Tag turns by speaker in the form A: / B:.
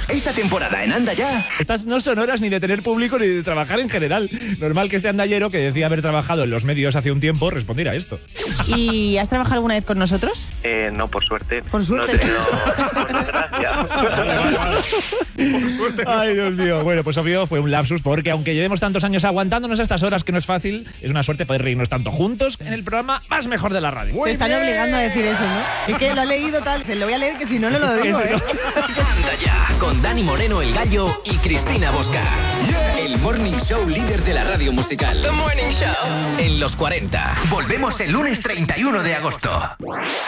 A: Esta temporada en Anda Ya.
B: Estas no son horas ni de tener público ni de trabajar en general. Normal que este andallero, que decía haber trabajado en los medios hace un tiempo, respondiera a esto.
C: ¿Y has trabajado alguna vez con nosotros?
D: No, por suerte.
C: Por suerte.
D: No he tenido desgracia.
B: Por suerte. Ay, Dios mío. Bueno, pues obvio fue un lapsus porque aunque llevemos tantos años aguantándonos a estas horas que no es fácil, es una suerte poder reírnos tanto juntos en el programa más mejor de la radio.
C: Te están obligando a decir eso, ¿no? Es que lo ha leído tal, que lo voy a leer que si no, no lo digo, ¿eh?
A: Anda Ya, con Dani Moreno el Gallo y Cristina Bosca. El morning show líder de la radio musical.
E: The Morning Show.
A: En los 40. Volvemos el lunes 31 de agosto.